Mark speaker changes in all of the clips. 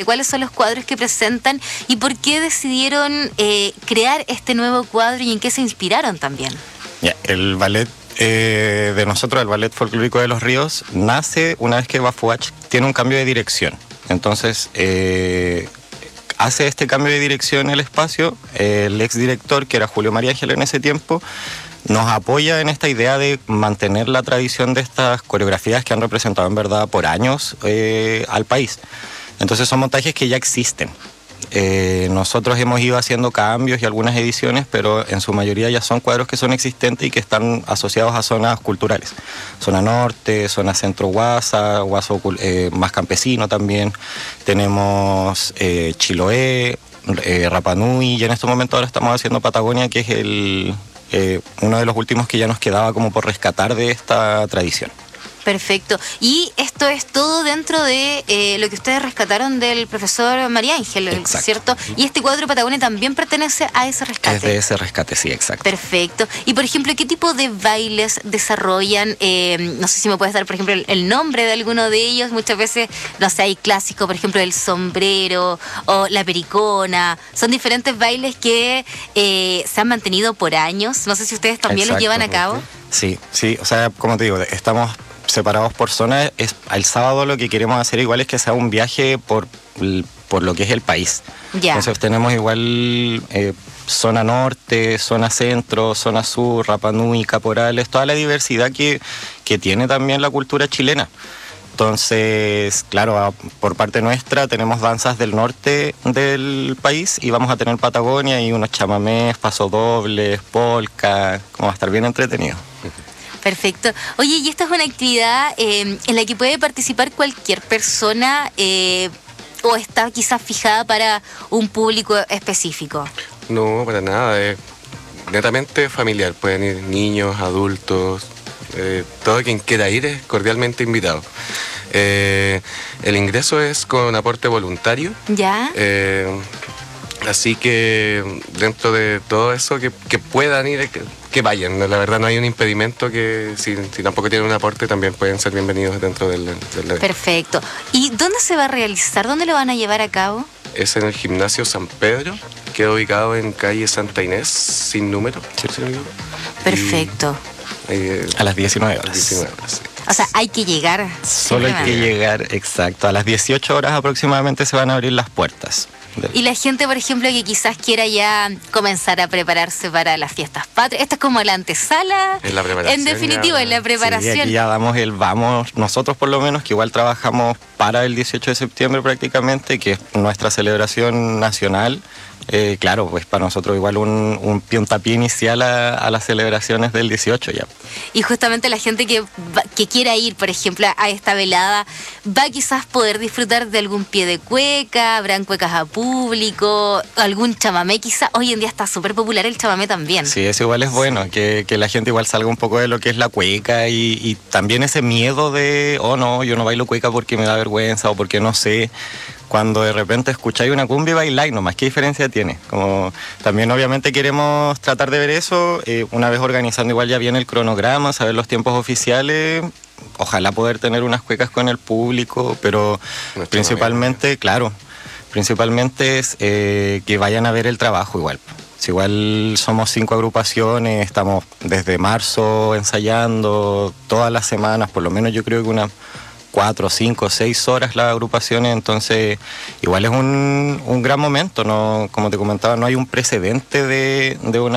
Speaker 1: ¿Cuáles son los cuadros que presentan y por qué decidieron crear este nuevo cuadro y en qué se inspiraron también?
Speaker 2: Ya, el ballet de nosotros, el Ballet Folclórico de los Ríos, nace una vez que Bafuach tiene un cambio de dirección. Entonces, hace este cambio de dirección el espacio, el exdirector, que era Julio María Ángel en ese tiempo, nos apoya en esta idea de mantener la tradición de estas coreografías que han representado en verdad por años al país. Entonces son montajes que ya existen. Nosotros hemos ido haciendo cambios y algunas ediciones, pero en su mayoría ya son cuadros que son existentes y que están asociados a zonas culturales. Zona norte, zona centro Guasa, Guaso más campesino también. Tenemos Chiloé, Rapa Nui, y en estos momentos ahora estamos haciendo Patagonia, que es uno de los últimos que ya nos quedaba como por rescatar de esta tradición.
Speaker 1: Perfecto. Y esto es todo dentro de lo que ustedes rescataron del profesor María Ángel,
Speaker 2: exacto,
Speaker 1: ¿cierto? Y este cuadro Patagonia también pertenece a ese rescate.
Speaker 2: Es de ese rescate, sí, exacto.
Speaker 1: Perfecto. Y, por ejemplo, ¿qué tipo de bailes desarrollan? No sé si me puedes dar, por ejemplo, el nombre de alguno de ellos. Muchas veces, no sé, hay clásicos, por ejemplo, el sombrero o la pericona. Son diferentes bailes que se han mantenido por años. No sé si ustedes también los llevan a cabo.
Speaker 2: Sí, sí. O sea, como te digo, estamos separados por zonas. El sábado lo que queremos hacer igual es que sea un viaje por lo que es el país.
Speaker 1: Ya.
Speaker 2: Entonces tenemos igual zona norte, zona centro, zona sur, Rapa Nui, Caporales, toda la diversidad que tiene también la cultura chilena. Entonces, claro, por parte nuestra tenemos danzas del norte del país y vamos a tener Patagonia y unos chamamés, pasodobles, polka, como va a estar bien entretenido.
Speaker 1: Perfecto. Oye, y esta es una actividad en la que puede participar cualquier persona o está quizás fijada para un público específico.
Speaker 3: No, para nada. Es netamente familiar. Pueden ir niños, adultos, todo quien quiera ir es cordialmente invitado. El ingreso es con aporte voluntario.
Speaker 1: ¿Ya?
Speaker 3: Así que dentro de todo eso, que puedan ir, que vayan. La verdad no hay un impedimento, que si tampoco tienen un aporte también pueden ser bienvenidos dentro del evento.
Speaker 1: Perfecto. ¿Y dónde se va a realizar? ¿Dónde lo van a llevar a cabo?
Speaker 3: Es en el Gimnasio San Pedro, queda ubicado en calle Santa Inés, sin número. ¿Sí?
Speaker 1: Perfecto.
Speaker 2: A las 19 horas.
Speaker 3: 19 horas, sí.
Speaker 1: O sea, hay que llegar.
Speaker 2: Solo hay que llegar, exacto. A las 18 horas aproximadamente se van a abrir las puertas.
Speaker 1: Y la gente, por ejemplo, que quizás quiera ya comenzar a prepararse para las fiestas patrias, esta es como la antesala.
Speaker 3: Es la preparación.
Speaker 1: En definitiva, es la preparación.
Speaker 2: Sí, aquí ya damos el vamos, nosotros por lo menos, que igual trabajamos para el 18 de septiembre prácticamente, que es nuestra celebración nacional. Claro, pues para nosotros igual un puntapié inicial a las celebraciones del 18 ya.
Speaker 1: Y justamente la gente que quiera ir, por ejemplo, a esta velada, va quizás poder disfrutar de algún pie de cueca, habrán cuecas a público, algún chamamé quizás. Hoy en día está súper popular el chamamé también.
Speaker 2: Sí, eso igual es bueno, que la gente igual salga un poco de lo que es la cueca y también ese miedo de, oh no, yo no bailo cueca porque me da vergüenza o porque no sé. Cuando de repente escucháis una cumbia y bailáis nomás, ¿qué diferencia tiene? Como también obviamente queremos tratar de ver eso, una vez organizando igual ya bien el cronograma, saber los tiempos oficiales, ojalá poder tener unas cuecas con el público, pero principalmente, claro, principalmente es que vayan a ver el trabajo igual. Si igual somos 5 agrupaciones, estamos desde marzo ensayando todas las semanas, por lo menos yo creo que unas 4, 5, 6 horas las agrupaciones, entonces igual es un gran momento, ¿no? Como te comentaba, no hay un precedente de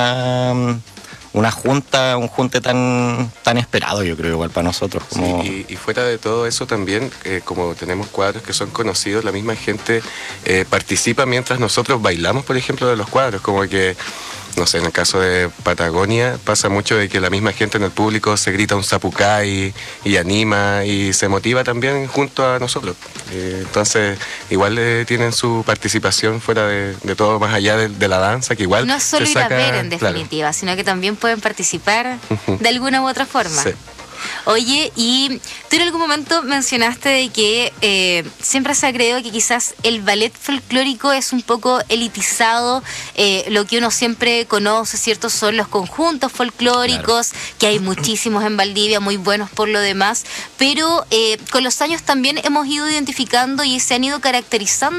Speaker 2: una junta, un junte tan esperado, yo creo, igual para nosotros. Como...
Speaker 3: Sí, y fuera de todo eso también, como tenemos cuadros que son conocidos, la misma gente participa mientras nosotros bailamos, por ejemplo, de los cuadros, como que... No sé, en el caso de Patagonia pasa mucho de que la misma gente en el público se grita un zapucay y anima y se motiva también junto a nosotros. Entonces, igual tienen su participación fuera de todo, más allá de la danza, que igual
Speaker 1: no es solo ir a ver en definitiva, claro, sino que también pueden participar de alguna u otra forma.
Speaker 3: Sí.
Speaker 1: Oye, y tú en algún momento mencionaste de que siempre se ha creído que quizás el ballet folclórico es un poco elitizado, lo que uno siempre conoce, ¿cierto? Son los conjuntos folclóricos, claro, que hay muchísimos en Valdivia, muy buenos por lo demás, pero con los años también hemos ido identificando y se han ido caracterizando